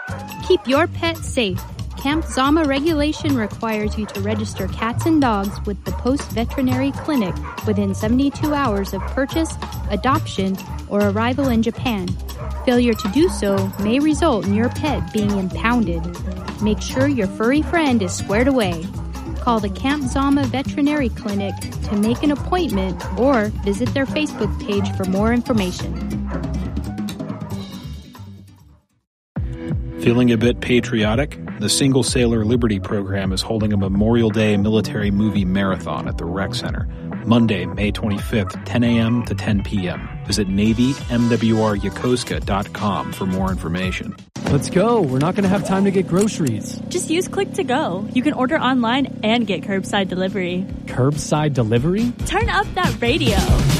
Keep your pet safe. Camp Zama regulation requires you to register cats and dogs with the Post Veterinary Clinic within 72 hours of purchase, adoption, or arrival in Japan. Failure to do so may result in your pet being impounded. Make sure your furry friend is squared away. Call the Camp Zama Veterinary Clinic to make an appointment or visit their Facebook page for more information. Feeling a bit patriotic? The Single Sailor Liberty Program is holding a Memorial Day military movie marathon at the Rec Center, Monday, May 25th, 10 a.m. to 10 p.m. Visit NavyMWRYokosuka.com for more information. Let's go. We're not going to have time to get groceries. Just use Click to Go. You can order online and get curbside delivery. Curbside delivery? Turn up that radio.